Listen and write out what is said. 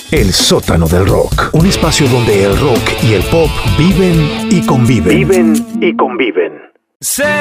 El sótano del rock, un espacio donde el rock y el pop viven y conviven.